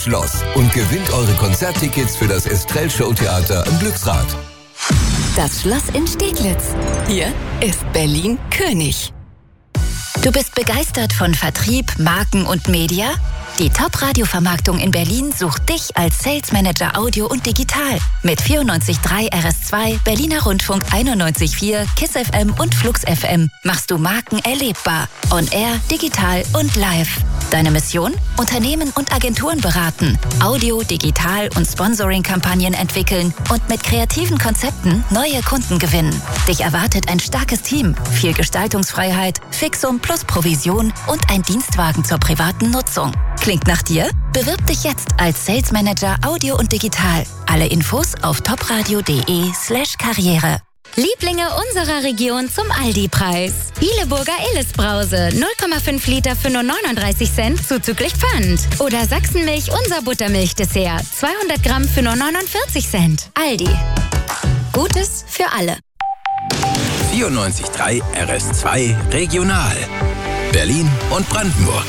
Schloss und gewinnt eure Konzerttickets für das Estrell Showtheater im Glücksrad. Das Schloss in Steglitz. Hier ist Berlin König. Du bist begeistert von Vertrieb, Marken und Media? Die Top-Radio-Vermarktung in Berlin sucht dich als Sales Manager Audio und Digital. Mit 94.3 RS2, Berliner Rundfunk 91.4, KISS FM und Flux FM machst du Marken erlebbar. On Air, digital und live. Deine Mission? Unternehmen und Agenturen beraten, Audio-, Digital- und Sponsoring-Kampagnen entwickeln und mit kreativen Konzepten neue Kunden gewinnen. Dich erwartet ein starkes Team, viel Gestaltungsfreiheit, Fixum plus Provision und ein Dienstwagen zur privaten Nutzung. Klingt nach dir? Bewirb dich jetzt als Sales Manager Audio und Digital. Alle Infos auf topradio.de/Karriere. Lieblinge unserer Region zum Aldi-Preis. Bieleburger Illes-Brause, 0,5 Liter für nur 39 Cent, zuzüglich Pfand. Oder Sachsenmilch, unser Buttermilch-Dessert, 200 Gramm für nur 49 Cent. Aldi. Gutes für alle. 94.3 RS2 Regional. Berlin und Brandenburg.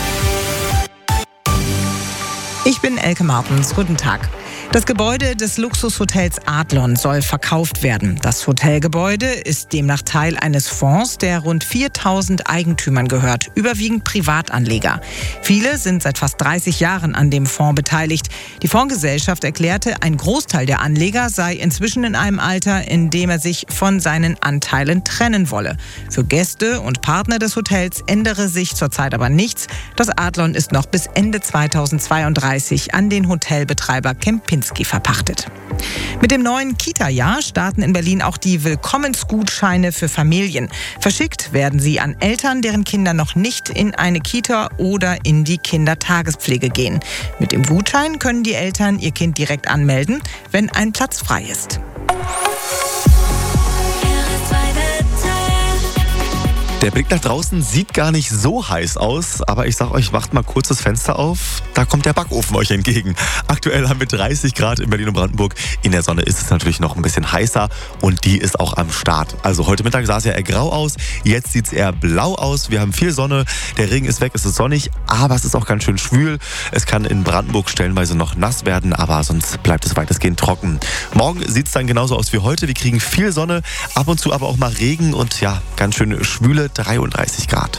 Ich bin Elke Martens. Guten Tag. Das Gebäude des Luxushotels Adlon soll verkauft werden. Das Hotelgebäude ist demnach Teil eines Fonds, der rund 4.000 Eigentümern gehört, überwiegend Privatanleger. Viele sind seit fast 30 Jahren an dem Fonds beteiligt. Die Fondsgesellschaft erklärte, ein Großteil der Anleger sei inzwischen in einem Alter, in dem er sich von seinen Anteilen trennen wolle. Für Gäste und Partner des Hotels ändere sich zurzeit aber nichts. Das Adlon ist noch bis Ende 2032 an den Hotelbetreiber Kempinski verpachtet. Mit dem neuen Kita-Jahr starten in Berlin auch die Willkommensgutscheine für Familien. Verschickt werden sie an Eltern, deren Kinder noch nicht in eine Kita oder in die Kindertagespflege gehen. Mit dem Gutschein können die Eltern ihr Kind direkt anmelden, wenn ein Platz frei ist. Der Blick nach draußen sieht gar nicht so heiß aus, aber ich sag euch, macht mal kurz das Fenster auf, da kommt der Backofen euch entgegen. Aktuell haben wir 30 Grad in Berlin und Brandenburg. In der Sonne ist es natürlich noch ein bisschen heißer und die ist auch am Start. Also heute Mittag sah es ja eher grau aus, jetzt sieht es eher blau aus. Wir haben viel Sonne, der Regen ist weg, es ist sonnig, aber es ist auch ganz schön schwül. Es kann in Brandenburg stellenweise noch nass werden, aber sonst bleibt es weitestgehend trocken. Morgen sieht es dann genauso aus wie heute. Wir kriegen viel Sonne, ab und zu aber auch mal Regen und ja, ganz schön schwüle 33 Grad.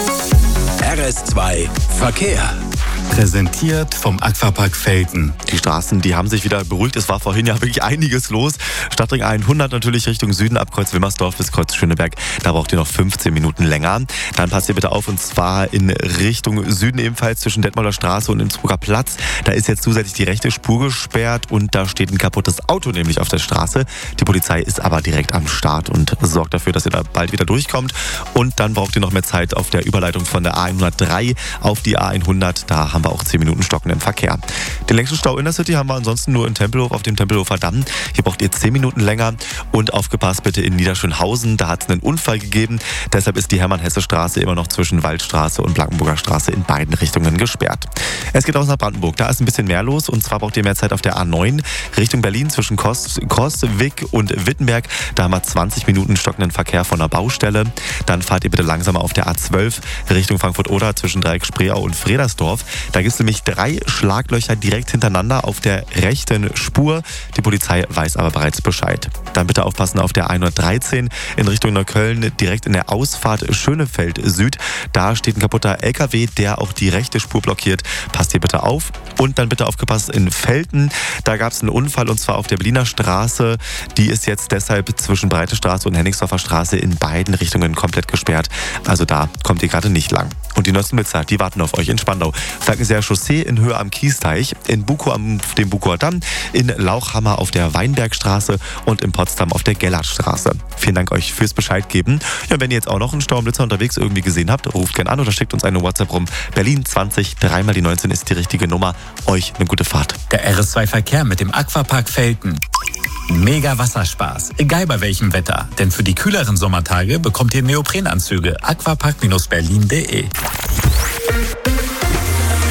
RS2 Verkehr. Präsentiert vom Aquapark Velten. Die Straßen, die haben sich wieder beruhigt. Es war vorhin ja wirklich einiges los. Stadtring 100 natürlich Richtung Süden ab Kreuz Wilmersdorf bis Kreuz Schöneberg. Da braucht ihr noch 15 Minuten länger. Dann passt ihr bitte auf und zwar in Richtung Süden ebenfalls zwischen Detmolder Straße und Innsbrucker Platz. Da ist jetzt zusätzlich die rechte Spur gesperrt und da steht ein kaputtes Auto nämlich auf der Straße. Die Polizei ist aber direkt am Start und sorgt dafür, dass ihr da bald wieder durchkommt. Und dann braucht ihr noch mehr Zeit auf der Überleitung von der A103 auf die A100. Da haben wir auch 10 Minuten stockenden Verkehr. Den längsten Stau in der City haben wir ansonsten nur in Tempelhof auf dem Tempelhofer Damm. Hier braucht ihr 10 Minuten länger. Und aufgepasst bitte in Niederschönhausen. Da hat es einen Unfall gegeben. Deshalb ist die Hermann-Hesse-Straße immer noch zwischen Waldstraße und Blankenburger Straße in beiden Richtungen gesperrt. Es geht raus nach Brandenburg. Da ist ein bisschen mehr los. Und zwar braucht ihr mehr Zeit auf der A9 Richtung Berlin zwischen Kostwick und Wittenberg. Da haben wir 20 Minuten stockenden Verkehr von der Baustelle. Dann fahrt ihr bitte langsamer auf der A12 Richtung Frankfurt-Oder zwischen Dreieck-Spreeau und Fredersdorf. Da gibt es nämlich 3 Schlaglöcher direkt hintereinander auf der rechten Spur. Die Polizei weiß aber bereits Bescheid. Dann bitte aufpassen auf der 113 in Richtung Neukölln, direkt in der Ausfahrt Schönefeld Süd. Da steht ein kaputter LKW, der auch die rechte Spur blockiert. Passt hier bitte auf. Und dann bitte aufgepasst in Velten. Da gab es einen Unfall und zwar auf der Berliner Straße. Die ist jetzt deshalb zwischen Breite Straße und Hennigsdorfer Straße in beiden Richtungen komplett gesperrt. Also da kommt ihr gerade nicht lang. Und die neuesten Blitzer, die warten auf euch in Spandau. Falkenseer Chaussee in Höhe am Kiesteich, in Bukow am dem Bukower Damm, in Lauchhammer auf der Weinbergstraße und in Potsdam auf der Gellertstraße. Vielen Dank euch fürs Bescheid geben. Ja, wenn ihr jetzt auch noch einen Staublitzer unterwegs irgendwie gesehen habt, ruft gerne an oder schickt uns eine WhatsApp rum. Berlin 20, 3 mal die 19 ist die richtige Nummer. Euch eine gute Fahrt. Der RS2 Verkehr mit dem Aquapark Velten. Mega Wasserspaß, egal bei welchem Wetter. Denn für die kühleren Sommertage bekommt ihr Neoprenanzüge. aquapark-berlin.de.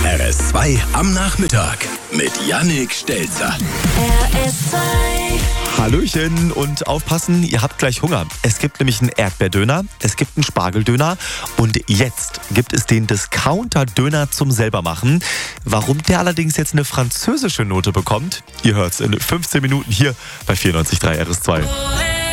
RS2 am Nachmittag mit Yannick Stelzer. RS2 Hallöchen und aufpassen, ihr habt gleich Hunger. Es gibt nämlich einen Erdbeerdöner, es gibt einen Spargeldöner und jetzt gibt es den Discounter-Döner zum Selbermachen. Warum der allerdings jetzt eine französische Note bekommt, ihr hört's in 15 Minuten hier bei 94.3 RS2.